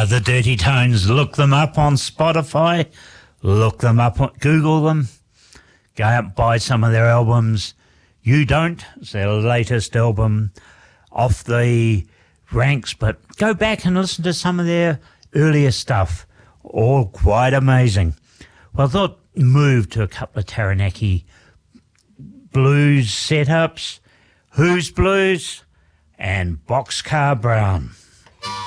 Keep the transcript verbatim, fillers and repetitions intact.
Uh, the Dirty Tones, look them up on Spotify, look them up, on, Google them, go out and buy some of their albums. You Don't, it's their latest album, off the ranks, but go back and listen to some of their earlier stuff, all quite amazing. Well, I thought move to a couple of Taranaki blues setups, Who's Blues and Boxcar Brown.